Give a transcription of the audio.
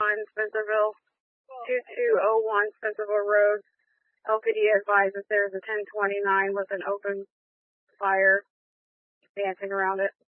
5 Spencerville, 2201 Spencerville Road. LPD advises there's a 1029 with an open fire dancing around it.